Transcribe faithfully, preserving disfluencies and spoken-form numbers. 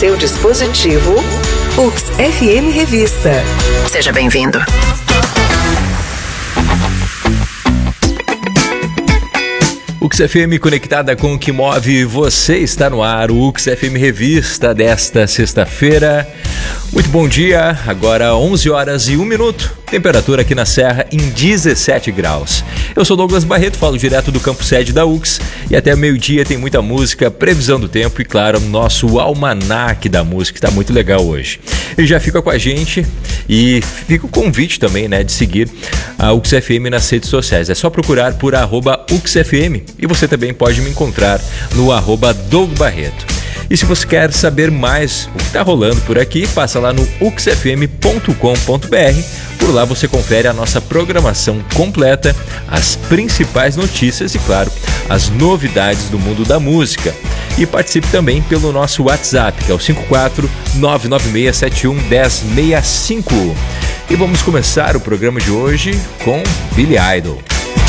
seu dispositivo, U X F M Revista. Seja bem-vindo. U X F M conectada com o que move você, está no ar, o U X F M Revista desta sexta-feira. Muito bom dia, agora onze horas e um minuto, temperatura aqui na Serra em dezessete graus. Eu sou Douglas Barreto, falo direto do campo sede da U X e até meio-dia tem muita música, previsão do tempo e, claro, nosso almanaque da música, que está muito legal hoje. E já fica com a gente e fica o convite também, né, de seguir a U X F M nas redes sociais. É só procurar por arroba U X F M e você também pode me encontrar no arroba Doug Barreto. E se você quer saber mais o que está rolando por aqui, passa lá no u x f m ponto com ponto b r. Por lá você confere a nossa programação completa, as principais notícias e, claro, as novidades do mundo da música. E participe também pelo nosso WhatsApp, que é o cinco quatro nove nove seis sete um um zero seis cinco. E vamos começar o programa de hoje com Billy Idol.